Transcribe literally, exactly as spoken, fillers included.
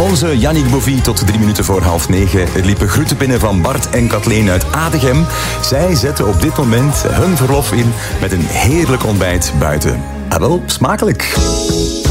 Onze Yannick Bovie tot drie minuten voor half negen. Er liepen groeten binnen van Bart en Kathleen uit Adegem. Zij zetten op dit moment hun verlof in met een heerlijk ontbijt buiten. Ah wel, smakelijk.